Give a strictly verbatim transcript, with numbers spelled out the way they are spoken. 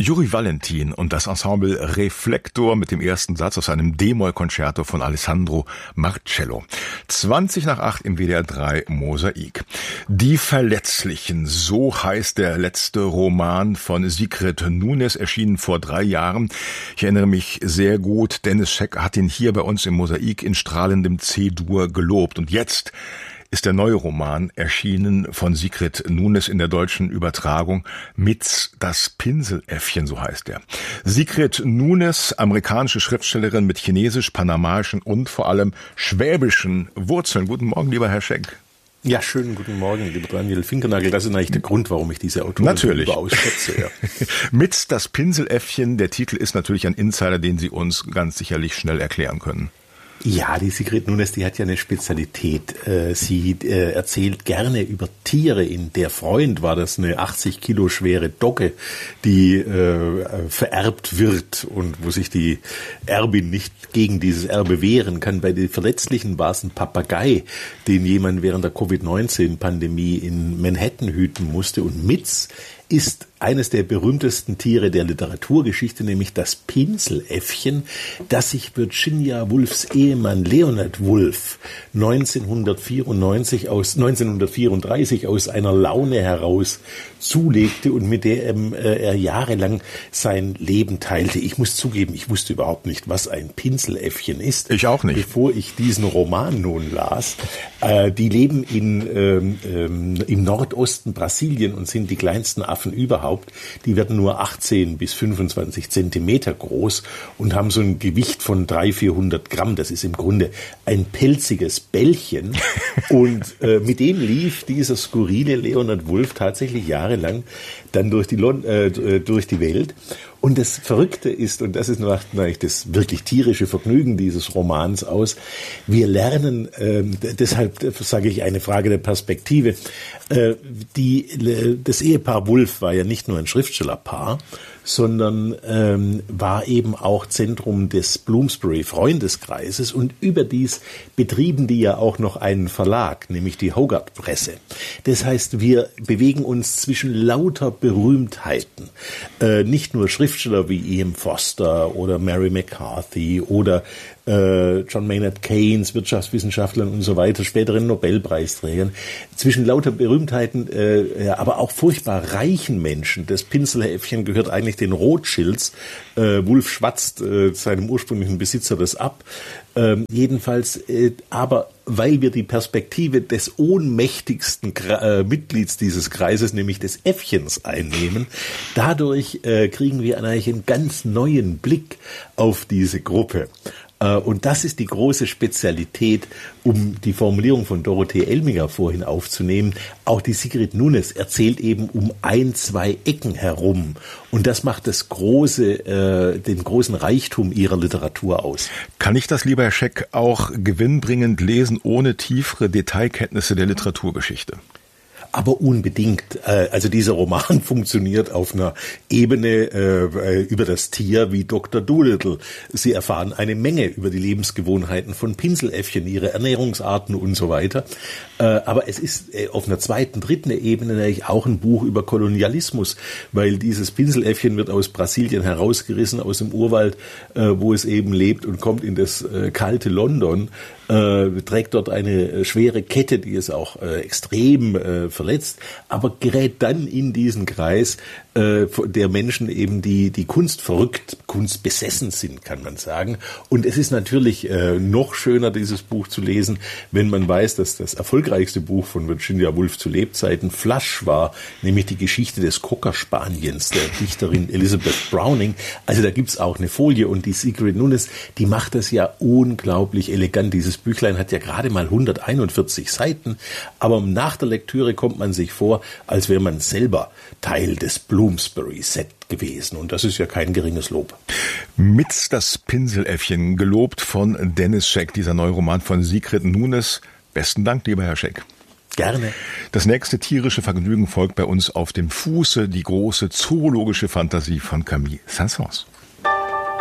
Juri Valentin und das Ensemble Reflektor mit dem ersten Satz aus einem D-Moll-Konzerto von Alessandro Marcello. zwanzig nach acht im W D R drei Mosaik. Die Verletzlichen, so heißt der letzte Roman von Sigrid Nunez, erschienen vor drei Jahren. Ich erinnere mich sehr gut, Dennis Scheck hat ihn hier bei uns im Mosaik in strahlendem C-Dur gelobt. Und jetzt ist der neue Roman erschienen von Sigrid Nunez in der deutschen Übertragung. Mitz, das Pinseläffchen, so heißt er. Sigrid Nunez, amerikanische Schriftstellerin mit chinesisch, panamaischen und vor allem schwäbischen Wurzeln. Guten Morgen, lieber Herr Schenk. Ja, schönen guten Morgen, lieber Daniel Finkernagel. Das ist eigentlich der Grund, warum ich diese Autorin natürlich überaus schätze. Ja. Mitz, das Pinseläffchen, der Titel ist natürlich ein Insider, den Sie uns ganz sicherlich schnell erklären können. Ja, die Sigrid Nunez, die hat ja eine Spezialität. Sie erzählt gerne über Tiere. In Der Freund war das eine achtzig Kilo schwere Dogge, die äh, vererbt wird und wo sich die Erbin nicht gegen dieses Erbe wehren kann. Bei den Verletzlichen war es ein Papagei, den jemand während der Covid neunzehn Pandemie in Manhattan hüten musste. Und Mitz ist eines der berühmtesten Tiere der Literaturgeschichte, nämlich das Pinseläffchen, das sich Virginia Woolfs Ehemann Leonard Woolf neunzehnhundertvierundneunzig aus, neunzehnhundertvierunddreißig aus einer Laune heraus zulegte und mit der ähm, er jahrelang sein Leben teilte. Ich muss zugeben, ich wusste überhaupt nicht, was ein Pinseläffchen ist. Ich auch nicht. Bevor ich diesen Roman nun las. Äh, die leben in, ähm, ähm, im Nordosten Brasilien und sind die kleinsten Affen überhaupt. Die werden nur achtzehn bis fünfundzwanzig Zentimeter groß und haben so ein Gewicht von dreihundert, vierhundert Gramm. Das ist im Grunde ein pelziges Bällchen. Und äh, mit dem lief dieser skurrile Leonard Woolf tatsächlich jahrelang dann durch die, Lon- äh, durch die Welt. Und das Verrückte ist, und das ist natürlich das wirklich tierische Vergnügen dieses Romans aus, wir lernen, äh, deshalb sage ich eine Frage der Perspektive, äh, die, das Ehepaar Woolf war ja nicht nur ein Schriftstellerpaar, sondern ähm, war eben auch Zentrum des Bloomsbury-Freundeskreises und überdies betrieben die ja auch noch einen Verlag, nämlich die Hogarth-Presse. Das heißt, wir bewegen uns zwischen lauter Berühmtheiten, äh, nicht nur Schriftsteller wie E M Forster oder Mary McCarthy oder äh, John Maynard Keynes, Wirtschaftswissenschaftlern und so weiter, späteren Nobelpreisträgern, zwischen lauter Berühmtheiten, äh, aber auch furchtbar reichen Menschen. Das Pinseläffchen gehört eigentlich den Rothschilds. Äh, Woolf schwatzt äh, seinem ursprünglichen Besitzer das ab. Ähm, jedenfalls, äh, aber weil wir die Perspektive des ohnmächtigsten äh, Mitglieds dieses Kreises, nämlich des Äffchens, einnehmen, dadurch äh, kriegen wir eigentlich einen ganz neuen Blick auf diese Gruppe. Und das ist die große Spezialität, um die Formulierung von Dorothee Elminger vorhin aufzunehmen. Auch die Sigrid Nunez erzählt eben um ein, zwei Ecken herum. Und das macht das große, äh, den großen Reichtum ihrer Literatur aus. Kann ich das, lieber Herr Scheck, auch gewinnbringend lesen, ohne tiefere Detailkenntnisse der Literaturgeschichte? Aber unbedingt. Also dieser Roman funktioniert auf einer Ebene äh, über das Tier wie Doktor Dolittle. Sie erfahren eine Menge über die Lebensgewohnheiten von Pinseläffchen, ihre Ernährungsarten und so weiter. Äh, aber es ist äh, auf einer zweiten, dritten Ebene natürlich auch ein Buch über Kolonialismus, weil dieses Pinseläffchen wird aus Brasilien herausgerissen, aus dem Urwald, äh, wo es eben lebt und kommt in das äh, kalte London. Äh, trägt dort eine äh, schwere Kette, die es auch äh, extrem äh, verletzt, aber gerät dann in diesen Kreis äh, der Menschen eben, die die Kunst verrückt, Kunst besessen sind, kann man sagen. Und es ist natürlich äh, noch schöner, dieses Buch zu lesen, wenn man weiß, dass das erfolgreichste Buch von Virginia Woolf zu Lebzeiten Flush war, nämlich die Geschichte des Cockerspaniens der Dichterin Elizabeth Browning. Also da gibt's auch eine Folie und die Sigrid Nunez, die macht das ja unglaublich elegant. Dieses Büchlein hat ja gerade mal hunderteinundvierzig Seiten, aber nach der Lektüre kommt man sich vor, als wäre man selber Teil des Bloomsbury-Set gewesen. Und das ist ja kein geringes Lob. Mitz, das Pinseläffchen, gelobt von Dennis Scheck, dieser neue Roman von Sigrid Nunez. Besten Dank, lieber Herr Scheck. Gerne. Das nächste tierische Vergnügen folgt bei uns auf dem Fuße, die große zoologische Fantasie von Camille Saint-Saëns.